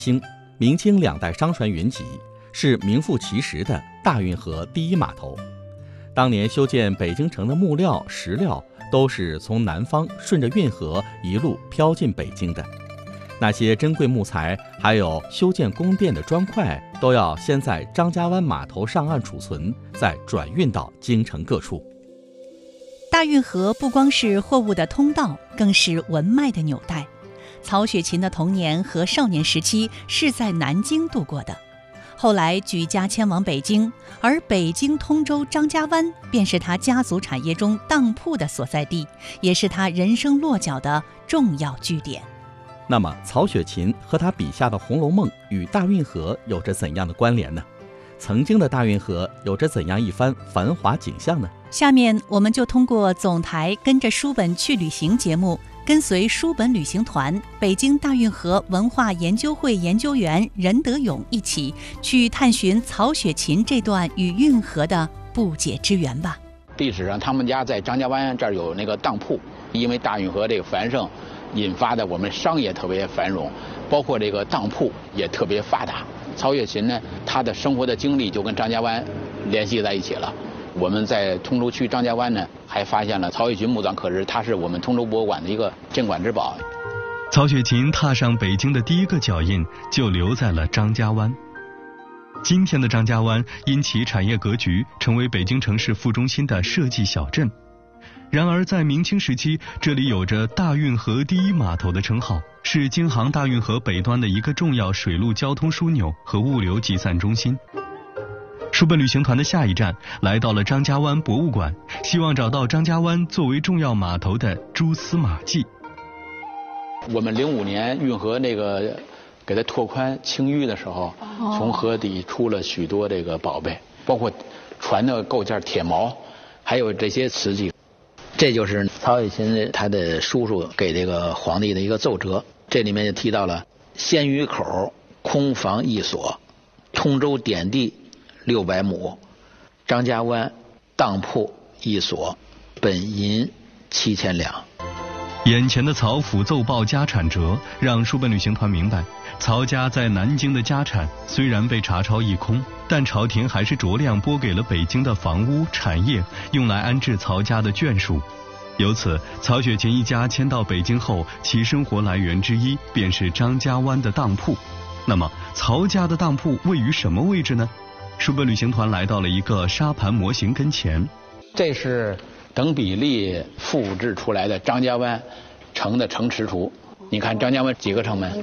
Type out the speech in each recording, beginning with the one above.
明清2代商船云集，是名副其实的大运河第一码头。当年修建北京城的木料、石料都是从南方顺着运河一路飘进北京的。那些珍贵木材，还有修建宫殿的砖块，都要先在张家湾码头上岸储存，再转运到京城各处。 大运河不光是货物的通道，更是文脉的纽带。曹雪芹的童年和少年时期是在南京度过的，后来举家迁往北京，而北京通州张家湾便是他家族产业中当铺的所在地，也是他人生落脚的重要据点。 那么曹雪芹和他笔下的《红楼梦》与大运河有着怎样的关联呢？曾经的大运河有着怎样一番繁华景象呢？ 下面我们就通过总台跟着书本去旅行节目，跟随书本旅行团北京大运河文化研究会研究员任德勇一起去探寻曹雪芹这段与运河的不解之缘吧。 历史上他们家在张家湾这儿有那个当铺，因为大运河这个繁盛引发的我们商业特别繁荣，包括这个当铺也特别发达。曹雪芹呢，他的生活的经历就跟张家湾联系在一起了。我们在通州区张家湾呢，还发现了曹雪芹墓葬刻石，它是我们通州博物馆的一个镇馆之宝。 曹雪芹踏上北京的第一个脚印就留在了张家湾。今天的张家湾因其产业格局，成为北京城市副中心的设计小镇。然而在明清时期，这里有着大运河第一码头的称号，是京杭大运河北端的一个重要水陆交通枢纽和物流集散中心。书本旅行团的下一站来到了张家湾博物馆，希望找到张家湾作为重要码头的蛛丝马迹。 我们05年运河那个给它拓宽清淤的时候，从河底出了许多这个宝贝，包括船的构件铁锚，还有这些瓷器。这就是曹雪芹他的叔叔给这个皇帝的一个奏折，这里面就提到了鲜鱼口空房1所，通州典地600亩，张家湾当铺1所，本银7000两。 眼前的曹府奏报家产折，让书本旅行团明白，曹家在南京的家产虽然被查抄一空，但朝廷还是酌量拨给了北京的房屋产业，用来安置曹家的眷属。由此，曹雪芹一家迁到北京后，其生活来源之一便是张家湾的当铺。那么，曹家的当铺位于什么位置呢？书本旅行团来到了一个沙盘模型跟前， 这是等比例复制出来的张家湾城的城池图。你看张家湾几个城门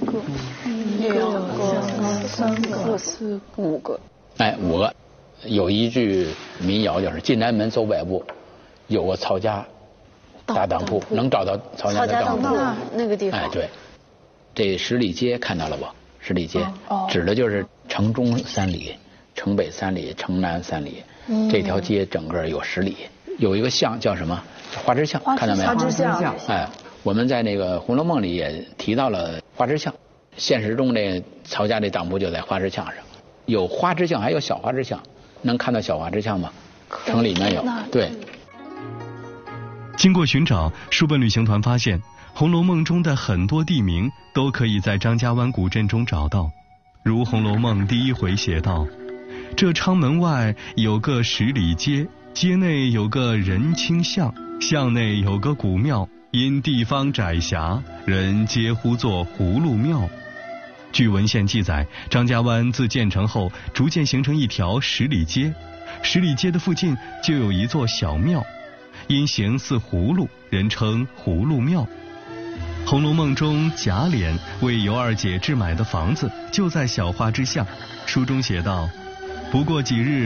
？1个、2个、3个、4个、5个。 哎，5个。有一句民谣就是进南门走百步，有个曹家大当铺，能找到曹家的当铺那个地方。 哎，对，这十里街看到了不？十里街指的就是城中3里、城北3里、城南3里，这条街整个有10里。有一个巷叫什么？花枝巷，看到没有？ 花枝巷。 哎，我们在那个《红楼梦》里也提到了花枝巷。现实中这曹家这当铺就在花枝巷上，有花枝巷，还有小花枝巷。能看到小花枝巷吗？城里面有。对。 经过寻找，书本旅行团发现，《红楼梦》中的很多地名都可以在张家湾古镇中找到。如《红楼梦》第1回写道：“这昌门外有个10里街，街内有个仁清巷，巷内有个古庙，因地方窄狭，人皆呼作葫芦庙。”据文献记载，张家湾自建成后逐渐形成一条10里街，10里街的附近就有一座小庙，因形似葫芦，人称葫芦庙。《红楼梦》中贾琏为尤二姐置买的房子就在小花之巷，书中写道：“不过几日，